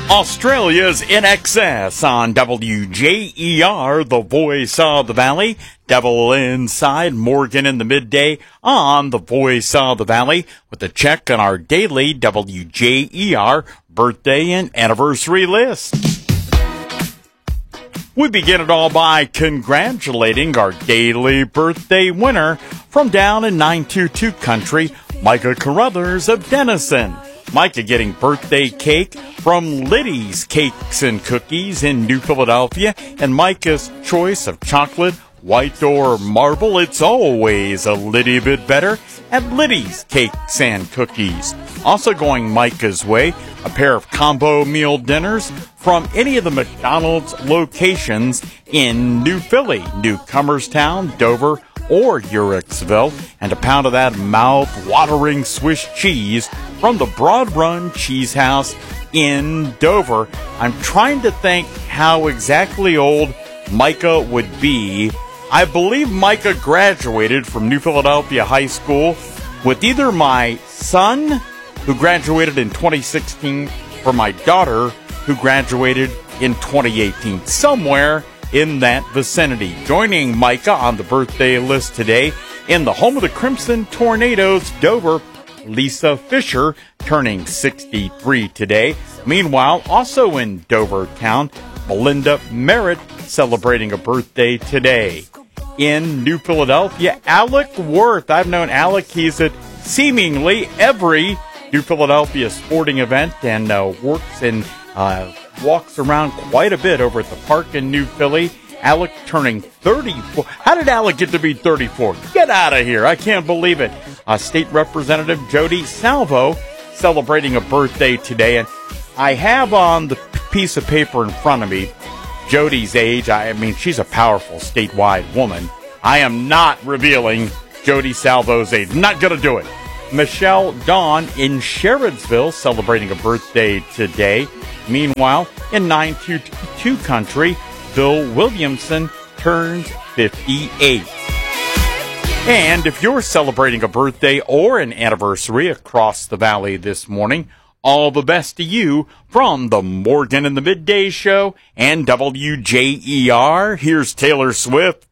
Australia's In Excess on WJER, the voice of the valley. Devil Inside, Morgan in the midday on the voice of the valley with a check on our daily WJER birthday and anniversary list. We begin it all by congratulating our daily birthday winner from down in 922 country, Micah Carruthers of Denison. Micah getting birthday cake from Liddy's Cakes and Cookies in New Philadelphia, and Micah's choice of chocolate, white or marble. It's always a little bit better at Liddy's Cakes and Cookies. Also going Micah's way, a pair of combo meal dinners from any of the McDonald's locations in New Philly, Newcomerstown, Dover, or Uhrichsville, and a pound of that mouth-watering Swiss cheese from the Broad Run Cheese House in Dover. I'm trying to think how exactly old Micah would be. I believe Micah graduated from New Philadelphia High School with either my son, who graduated in 2016, or my daughter, who graduated in 2018. Somewhere in that vicinity. Joining Micah on the birthday list today, in the home of the Crimson Tornadoes, Dover, Lisa Fisher, turning 63 today. Meanwhile, also in Dover town, Melinda Merritt, celebrating a birthday today. In New Philadelphia, Alec Worth. I've known Alec. He's at seemingly every New Philadelphia sporting event and works and walks around quite a bit over at the park in New Philly. Alec turning 34. How did Alec get to be 34? Get out of here. I can't believe it. State Representative Jody Salvo celebrating a birthday today. And I have on the piece of paper in front of me Jody's age. I mean, she's a powerful statewide woman. I am not revealing Jody Salvo's age. I'm not going to do it. Michelle Dawn in Sherrodsville celebrating a birthday today. Meanwhile, in 922 country, Bill Williamson turns 58. And if you're celebrating a birthday or an anniversary across the valley this morning, all the best to you from the Morgan in the Midday Show and WJER. Here's Taylor Swift.